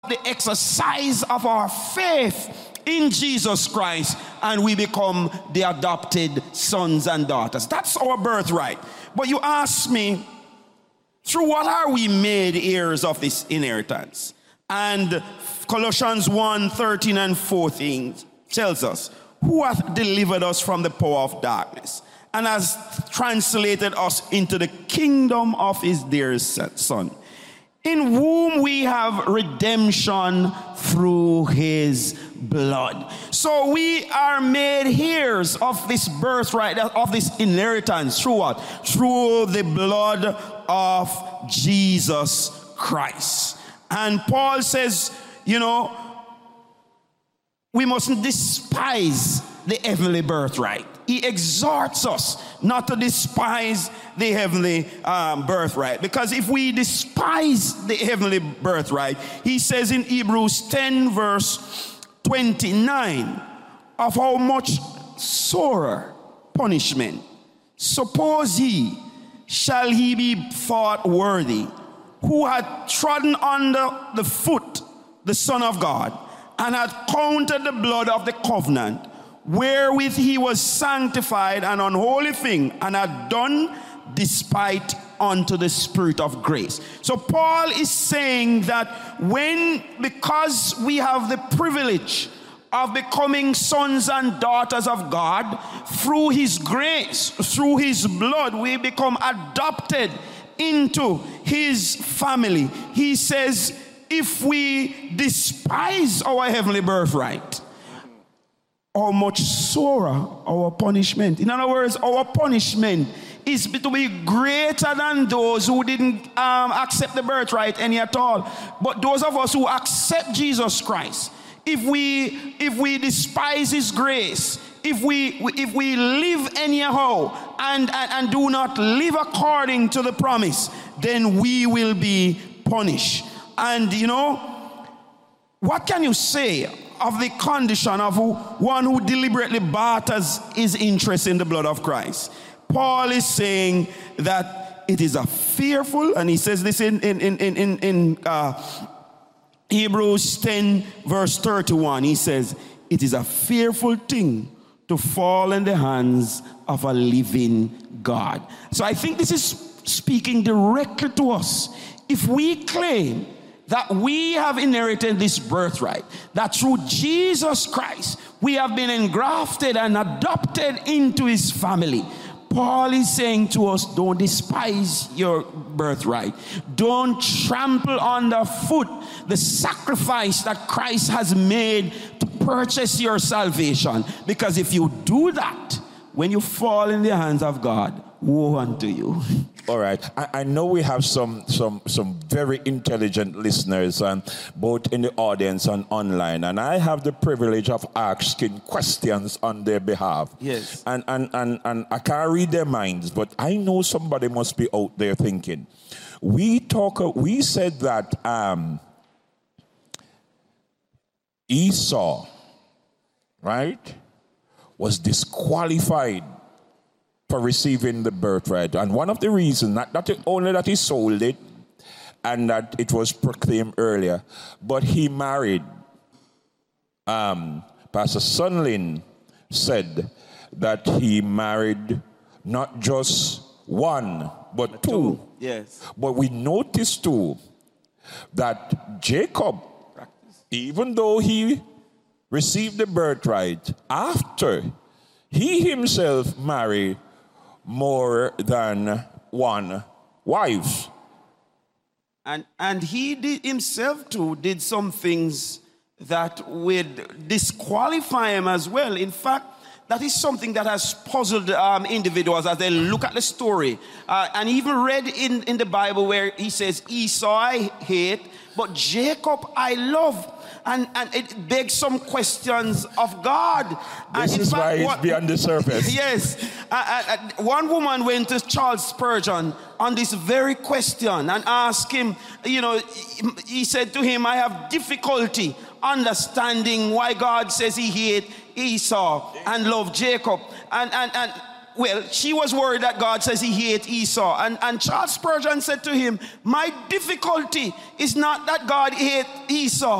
the exercise of our faith in Jesus Christ, and we become the adopted sons and daughters. That's our birthright. But you ask me, through what are we made heirs of this inheritance? And Colossians 1:13 and 14 tells us, who hath delivered us from the power of darkness and has translated us into the kingdom of his dear Son, in whom we have redemption through his blood. So we are made heirs of this birthright, of this inheritance. Through what? Through the blood of Jesus Christ. And Paul says, we mustn't despise the heavenly birthright. He exhorts us not to despise the heavenly birthright. Because if we despise the heavenly birthright, he says in Hebrews 10 verse 29, of how much sorer punishment, suppose he, shall he be thought worthy, who had trodden under the foot the Son of God, and had counted the blood of the covenant, wherewith he was sanctified, an unholy thing, and had done despite unto the Spirit of grace. So Paul is saying that because we have the privilege of becoming sons and daughters of God, through his grace, through his blood, we become adopted into his family. He says, if we despise our heavenly birthright, how much sorer our punishment. In other words, our punishment is to be greater than those who didn't accept the birthright any at all. But those of us who accept Jesus Christ, if we despise his grace, if we live anyhow and do not live according to the promise, then we will be punished. And what can you say of the condition of one who deliberately barters his interest in the blood of Christ? Paul is saying that it is a fearful, and he says this in Hebrews 10 verse 31. He says, it is a fearful thing to fall in the hands of a living God. So I think this is speaking directly to us. If we claim that we have inherited this birthright, that through Jesus Christ we have been engrafted and adopted into his family, Paul is saying to us, don't despise your birthright. Don't trample underfoot the sacrifice that Christ has made to purchase your salvation. Because if you do that, when you fall in the hands of God, woe unto you. All right. I know we have some very intelligent listeners, and both in the audience and online, and I have the privilege of asking questions on their behalf. Yes. And I can't read their minds, but I know somebody must be out there thinking. We said that Esau, right, was disqualified for receiving the birthright. And one of the reasons, not only that he sold it and that it was proclaimed earlier, but he married. Pastor Sunlin said that he married not just one, but two. Yes. But we noticed too that Jacob, even though he received the birthright, after he himself married more than one wife. And he himself too did some things that would disqualify him as well. In fact, that is something that has puzzled individuals as they look at the story. And even read in the Bible where he says, Esau I hate, but Jacob I love. And it begs some questions of God. This is why it's beyond the surface. Yes. One woman went to Charles Spurgeon on this very question and asked him, he said to him, I have difficulty understanding why God says he hate Esau and love Jacob. And well, she was worried that God says he hates Esau. And Charles Spurgeon said to him, my difficulty is not that God hates Esau.